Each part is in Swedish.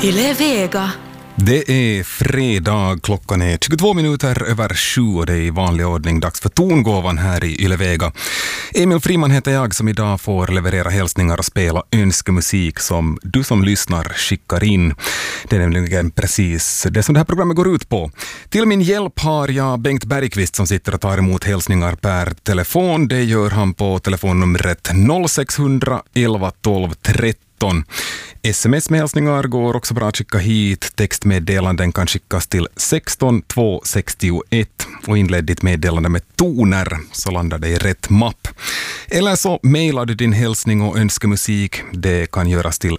Yle Vega. Det är fredag, klockan är 22 minuter över 7 och det är i vanlig ordning dags för tongåvan här i Yle Vega. Emil Friman heter jag som idag får leverera hälsningar och spela önskemusik som du som lyssnar skickar in. Det är nämligen precis det som det här programmet går ut på. Till min hjälp har jag Bengt Bergqvist som sitter och tar emot hälsningar per telefon. Det gör han på telefonnumret 0600 11 12 13. SMS med hälsningar går också bra att skicka hit. Textmeddelanden kan skickas till 16 261 och inled ditt meddelande med toner så landar det i rätt mapp. Eller så mejlar du din hälsning och önskemusik. Det kan göras till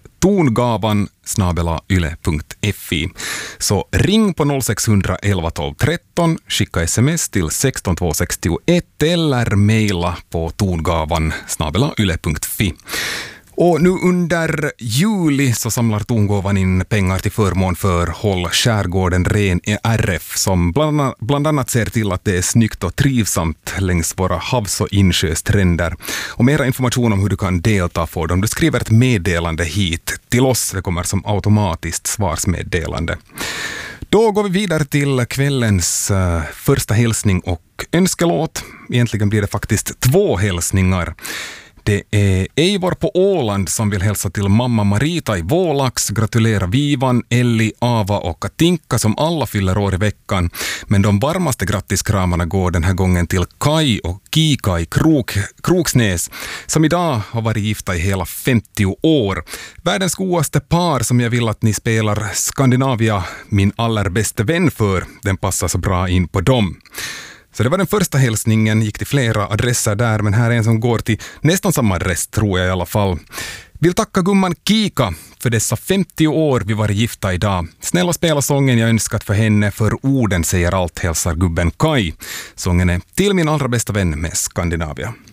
tongavan@yle.fi. Så ring på 0600 11 12 13, skicka sms till 16 261 eller mejla på tongavan@yle.fi. Och nu under juli så samlar tongåvan in pengar till förmån för Håll skärgården ren i RF som bland annat ser till att det är snyggt och trivsamt längs våra havs- och insjöstränder. Och mera information om hur du kan delta får du om du skriver ett meddelande hit till oss. Det kommer som automatiskt svarsmeddelande. Då går vi vidare till kvällens första hälsning och önskelåt. Egentligen blir det faktiskt 2 hälsningar. Det är Eivor på Åland som vill hälsa till mamma Marita i Vålax, gratulera Vivan, Elli, Ava och Katinka som alla fyller år i veckan. Men de varmaste grattiskramarna går den här gången till Kai och Kika i Kroksnäs som idag har varit gifta i hela 50 år. Världens godaste par som jag vill att ni spelar Skandinavia, min allerbästa vän för. Den passar så bra in på dem. Så det var den första hälsningen, gick till flera adresser där, men här är en som går till nästan samma adress tror jag i alla fall. Vill tacka gumman Kika för dessa 50 år vi var gifta idag. Snälla spela sången jag önskat för henne, för orden säger allt, hälsar gubben Kai. Sången är till min allra bästa vän med Skandinavia.